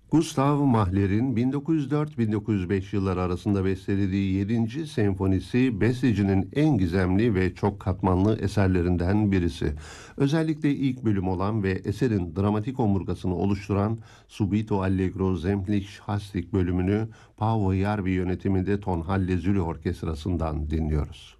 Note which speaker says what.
Speaker 1: Gustav Mahler'in 1904-1905 yılları arasında bestelediği 7. senfonisi bestecinin en gizemli ve çok katmanlı eserlerinden birisi. Özellikle ilk bölüm olan ve eserin dramatik omurgasını oluşturan Subito Allegro Zemplicht Hastik bölümünü Paavo Järvi yönetiminde Tonhalle Zürih Orkestrası'ndan dinliyoruz.